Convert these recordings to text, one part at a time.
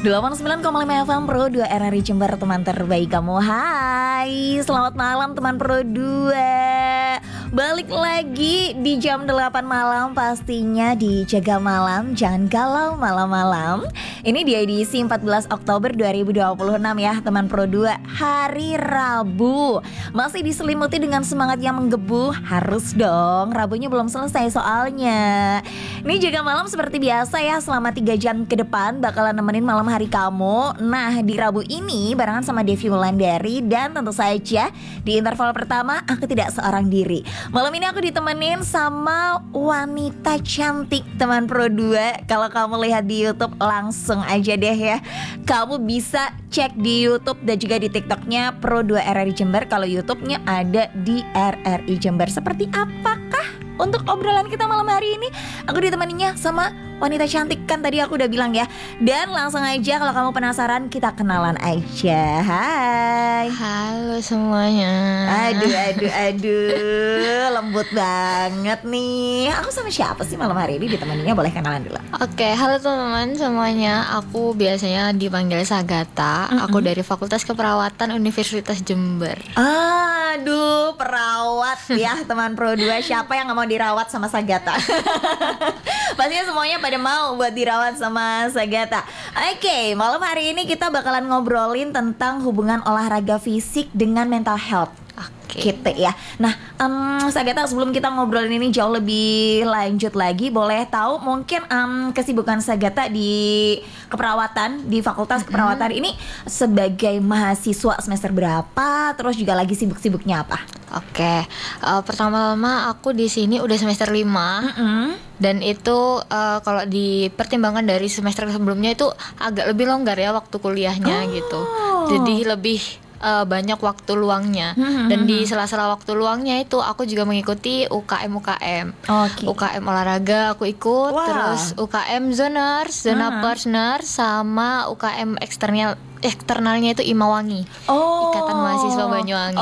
89,5 FM Pro 2 RRI Jember, teman terbaik kamu. Hai, selamat malam teman Pro 2. Balik lagi di jam 8 malam, pastinya di Jaga Malam, jangan galau malam-malam. Ini di edisi 14 Oktober 2026 ya teman Pro 2. Hari Rabu, masih diselimuti dengan semangat yang menggebu. Harus dong, Rabunya belum selesai soalnya. Ini Jaga Malam seperti biasa ya, selama 3 jam ke depan bakalan nemenin malam hari kamu. Nah, di Rabu ini barengan sama Devi Wulandari, dan tentu saja di interval pertama aku tidak seorang diri. Malam ini aku ditemenin sama wanita cantik teman Pro 2. Kalau kamu lihat di YouTube langsung aja deh ya, kamu bisa cek di YouTube dan juga di TikToknya Pro 2 RRI Jember. Kalau YouTube-nya ada di RRI Jember. Seperti apakah untuk obrolan kita malam hari ini? Aku ditemaninya sama wanita cantik, kan tadi aku udah bilang ya. Dan langsung aja, kalau kamu penasaran, kita kenalan aja. Hai. Halo semuanya. Aduh, lembut banget nih. Aku sama siapa sih malam hari ini ditemaninya? Boleh kenalan dulu. Oke, halo teman-teman semuanya. Aku biasanya dipanggil Sagata. Aku dari Fakultas Keperawatan Universitas Jember. Aduh, perawat ya teman Pro 2. Siapa yang gak mau dirawat sama Sagata? Pastinya semuanya pada mau buat dirawat sama Sagata. Oke, malam hari ini kita bakalan ngobrolin tentang hubungan olahraga fisik dengan mental health. Gitu ya. Nah, Sagata, sebelum kita ngobrolin ini jauh lebih lanjut lagi, boleh tahu mungkin kesibukan Sagata di keperawatan, di Fakultas Keperawatan ini sebagai mahasiswa semester berapa? Terus juga lagi sibuk-sibuknya apa? Oke, pertama-tama aku di sini udah semester 5. Dan itu kalau dipertimbangkan dari semester sebelumnya itu agak lebih longgar ya waktu kuliahnya gitu. Jadi lebih banyak waktu luangnya. Dan di sela-sela waktu luangnya itu aku juga mengikuti UKM. UKM olahraga aku ikut. Terus UKM zoners, zona partner, sama UKM eksternalnya itu Imawangi, Ikatan Mahasiswa Banyuwangi.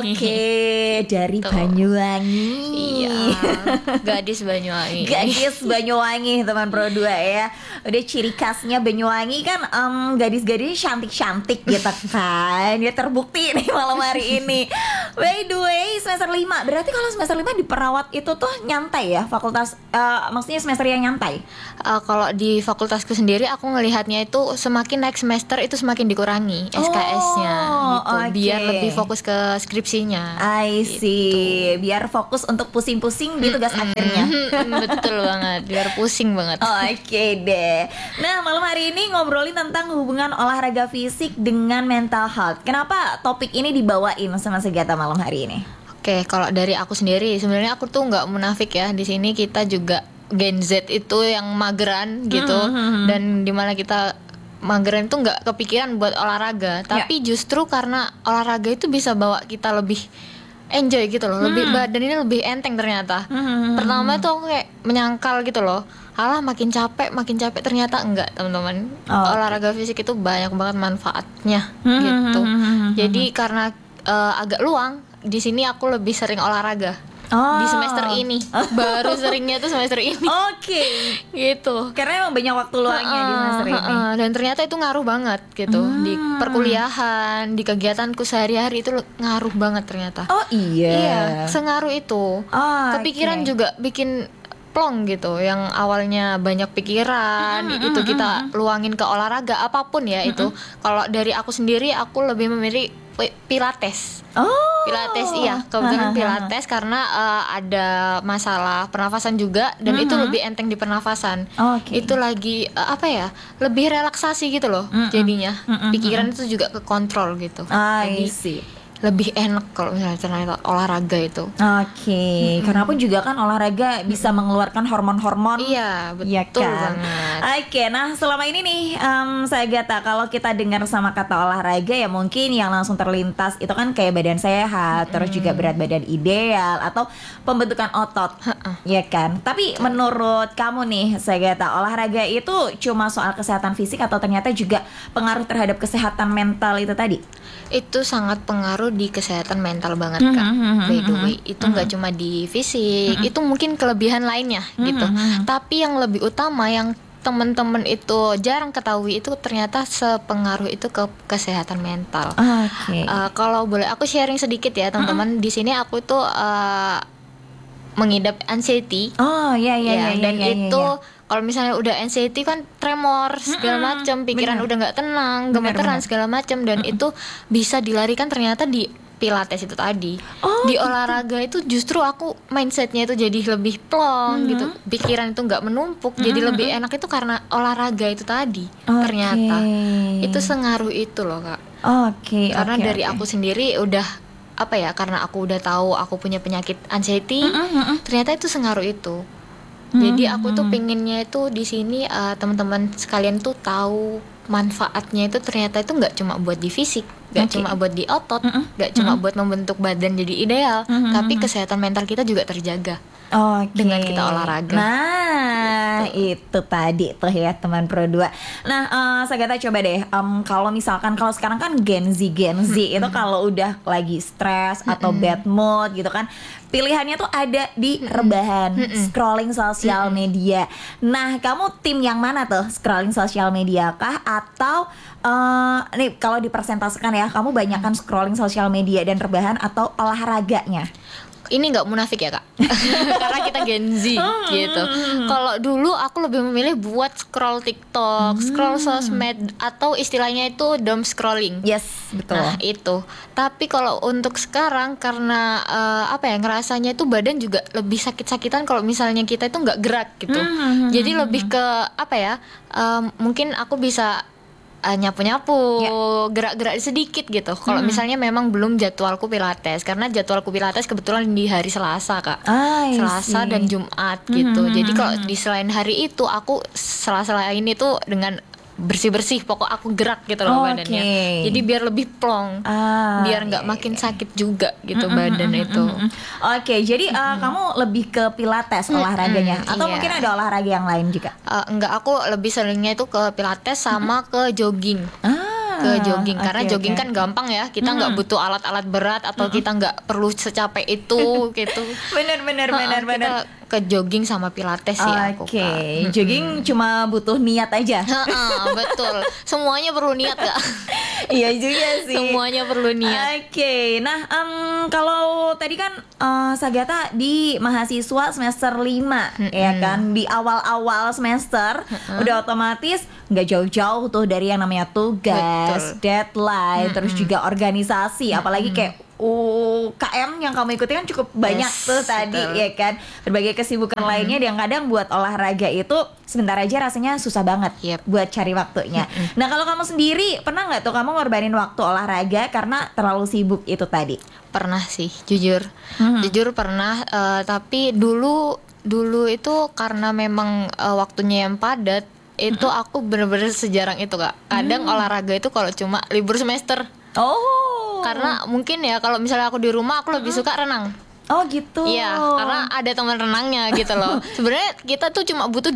Dari Banyuwangi. Iya, gadis Banyuwangi. Gadis Banyuwangi teman Pro 2 ya. Udah ciri khasnya Banyuwangi kan gadis-gadis cantik-cantik gitu kan. Dia terbukti nih malam hari ini. By the way, semester 5. Berarti kalau semester 5 di perawat itu tuh nyantai ya fakultas, maksudnya semester yang nyantai. Kalau di fakultasku sendiri aku ngelihatnya itu semakin naik semester itu semakin dikurangi SKS-nya gitu, biar lebih fokus ke skripsinya. I see, gitu. Biar fokus untuk pusing-pusing di tugas akhirnya. Betul banget, biar pusing banget. Oke deh. Nah, malam hari ini ngobrolin tentang hubungan olahraga fisik dengan mental health. Kenapa topik ini dibawain sama Sagata malam hari ini? Oke, kalau dari aku sendiri, sebenarnya aku tuh nggak munafik ya. Di sini kita juga Gen Z itu yang mageran gitu, dan dimana kita mageran itu nggak kepikiran buat olahraga, tapi justru karena olahraga itu bisa bawa kita lebih enjoy gitu loh, lebih badan ini lebih enteng ternyata. Pertama tuh aku kayak menyangkal gitu loh, alah makin capek, ternyata enggak teman-teman. Olahraga fisik itu banyak banget manfaatnya gitu. Jadi karena agak luang, di sini aku lebih sering olahraga. Di semester ini baru seringnya tuh semester ini. Gitu. Karena emang banyak waktu luangnya di semester ini. Dan ternyata itu ngaruh banget gitu. Di perkuliahan, di kegiatanku sehari-hari itu ngaruh banget ternyata. Iya, sengaruh itu. Kepikiran juga bikin plong gitu. Yang awalnya banyak pikiran itu kita luangin ke olahraga apapun ya itu. Kalau dari aku sendiri, aku lebih memilih Pilates. Pilates, iya, kebetulan Pilates karena ada masalah pernafasan juga, dan itu lebih enteng di pernafasan. Itu lagi lebih relaksasi gitu loh. Jadinya pikiran itu juga kekontrol gitu. Jadi lebih enak kalau misalnya ternyata olahraga itu. Karena pun juga kan olahraga bisa mengeluarkan hormon-hormon. Iya, betul banget. Nah selama ini nih Sagata, kalau kita dengar sama kata olahraga ya mungkin yang langsung terlintas itu kan kayak badan sehat, terus juga berat badan ideal atau pembentukan otot, ya kan? Tapi menurut kamu nih Sagata, olahraga itu cuma soal kesehatan fisik atau ternyata juga pengaruh terhadap kesehatan mental itu tadi? Itu sangat pengaruh di kesehatan mental banget Kak. By the way, itu nggak cuma di fisik, itu mungkin kelebihan lainnya gitu. Tapi yang lebih utama yang teman-teman itu jarang ketahui, itu ternyata sepengaruh itu ke kesehatan mental. Kalau boleh aku sharing sedikit ya teman-teman, di sini aku tuh mengidap anxiety. Dan itu kalau misalnya udah anxiety kan tremor segala macam, pikiran udah nggak tenang, gemeteran segala macam, dan itu bisa dilarikan ternyata di Pilates itu tadi. Di olahraga itu justru aku mindsetnya itu jadi lebih plong gitu, pikiran itu nggak menumpuk, jadi lebih enak itu karena olahraga itu tadi. Ternyata itu sengaruh itu loh Kak. Karena dari aku sendiri udah karena aku udah tahu aku punya penyakit anxiety, ternyata itu sengaruh itu. Jadi aku tuh pinginnya itu di sini teman-teman sekalian tuh tahu manfaatnya itu ternyata itu nggak cuma buat di fisik, nggak cuma buat di otot, nggak cuma buat membentuk badan jadi ideal, tapi kesehatan mental kita juga terjaga dengan kita olahraga. Nah itu tadi tuh ya teman Pro 2. Nah Sagatha coba deh, kalau misalkan kalau sekarang kan Gen Z itu kalau udah lagi stres atau bad mood gitu kan, pilihannya tuh ada di rebahan, scrolling sosial media. Nah kamu tim yang mana tuh, scrolling sosial media kah atau nih kalau dipersentasekan ya, kamu banyakkan scrolling sosial media dan rebahan atau olahraganya? Ini nggak munafik ya Kak, karena kita Gen Z gitu. Kalau dulu aku lebih memilih buat scroll TikTok, scroll sosmed, atau istilahnya itu doom scrolling. Yes, betul. Nah itu. Tapi kalau untuk sekarang karena ngerasanya itu badan juga lebih sakit-sakitan kalau misalnya kita itu nggak gerak gitu. Jadi lebih ke mungkin aku bisa nyapu-nyapu, gerak-gerak sedikit gitu. Kalau misalnya memang belum jadwalku Pilates, karena jadwalku Pilates kebetulan di hari Selasa Kak, Selasa dan Jumat gitu. Jadi kalau di selain hari itu aku selain itu dengan bersih-bersih, pokok aku gerak gitu loh badannya. Jadi biar lebih plong, biar nggak makin sakit juga gitu badan itu. Jadi kamu lebih ke Pilates olahraganya, atau mungkin ada olahraga yang lain juga? Enggak, aku lebih seringnya itu ke Pilates sama ke jogging. Karena jogging kan gampang ya, kita nggak butuh alat-alat berat atau kita nggak perlu secapek itu gitu. Bener. Kita ke jogging sama Pilates sih aku Kak. Jogging cuma butuh niat aja. Betul, semuanya perlu niat Kak. Iya juga sih, semuanya perlu niat. Nah kalau tadi kan Sagatha di mahasiswa semester 5 ya kan, di awal-awal semester udah otomatis nggak jauh-jauh tuh dari yang namanya tugas, deadline, terus juga organisasi, apalagi kayak UKM yang kamu ikuti kan cukup banyak tuh tadi ya kan, berbagai kesibukan lainnya yang kadang buat olahraga itu sebentar aja rasanya susah banget buat cari waktunya. Nah kalau kamu sendiri pernah nggak tuh kamu ngorbanin waktu olahraga karena terlalu sibuk itu tadi? Pernah sih, jujur pernah, tapi dulu itu karena memang waktunya yang padat, itu aku bener-bener sejarang itu Kak. Kadang olahraga itu kalau cuma libur semester. Karena mungkin ya kalau misalnya aku di rumah aku lebih suka renang. Oh gitu. Iya, karena ada teman renangnya gitu loh. Sebenarnya kita tuh cuma butuh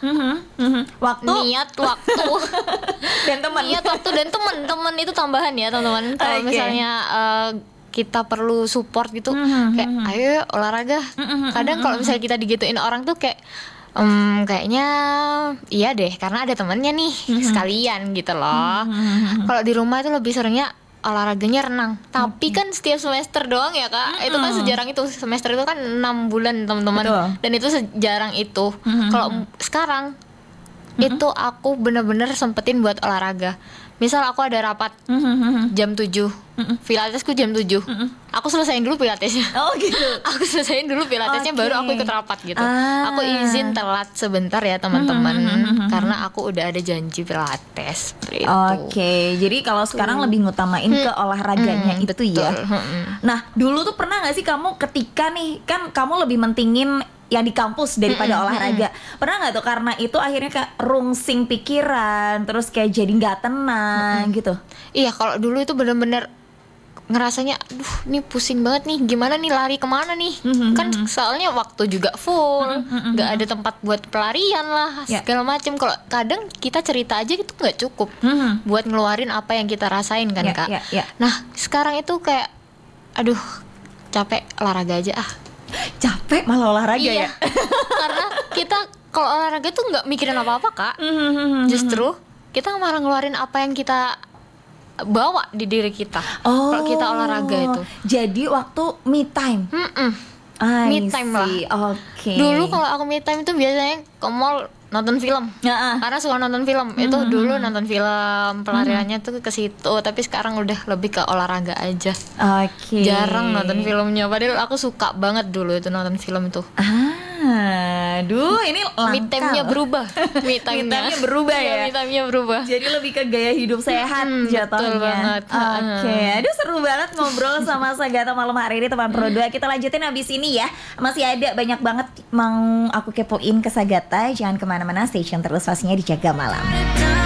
2. Waktu, niat, waktu dan teman. Niat, waktu dan teman itu tambahan ya teman-teman. Kalau misalnya kita perlu support gitu, kayak ayo olahraga. Kadang kalau misalnya kita digituin orang tuh kayak kayaknya iya deh karena ada temennya nih sekalian gitu loh. Kalau di rumah itu lebih seringnya olahraganya renang. Tapi kan setiap semester doang ya Kak. Itu kan sejarang itu, semester itu kan 6 bulan teman-teman. Dan itu sejarang itu. Kalau sekarang itu aku bener-bener sempetin buat olahraga. Misal aku ada rapat jam 7, Pilatesku jam 7, aku selesaiin dulu Pilatesnya. Oh gitu. Aku selesaiin dulu Pilatesnya baru aku ikut rapat gitu. Aku izin telat sebentar ya teman-teman, karena aku udah ada janji Pilates gitu. Jadi kalau sekarang lebih ngutamain ke olahraganya itu ya. Nah dulu tuh pernah gak sih kamu ketika nih, kan kamu lebih mentingin yang di kampus daripada olahraga, pernah nggak tuh karena itu akhirnya kayak rungsing pikiran, terus kayak jadi nggak tenang gitu? Iya, kalau dulu itu benar-benar ngerasanya, aduh, ini pusing banget nih, gimana nih lari kemana nih? Kan soalnya waktu juga full, nggak ada tempat buat pelarian lah, segala macam. Kalau kadang kita cerita aja itu nggak cukup buat ngeluarin apa yang kita rasain kan Kak. Nah sekarang itu kayak, aduh, capek olahraga aja ah. Capek malah olahraga ya? Karena kita kalau olahraga tuh nggak mikirin apa-apa Kak. Justru kita malah ngeluarin apa yang kita bawa di diri kita. Kalau kita olahraga itu. Jadi waktu me time. Me time lah. Oke. Dulu kalau aku me time itu biasanya ke mall nonton film. Karena suka nonton film. Itu dulu nonton film, pelariannya tuh ke situ. Tapi sekarang udah lebih ke olahraga aja. Oke. Jarang nonton filmnya. Padahal aku suka banget dulu itu nonton film itu. Aduh, ini langka. Me time-nya berubah. Me time-nya berubah ya. Me time-nya berubah. Jadi lebih ke gaya hidup sehat jatuhnya. Betul banget. Oke. Aduh, seru banget ngobrol sama Sagatha malam hari ini teman Pro 2. Kita lanjutin abis ini ya. Masih ada banyak banget mau aku kepoin ke Sagatha. Jangan kemana-mana, stay tune terus, pastinya di Jaga Malam.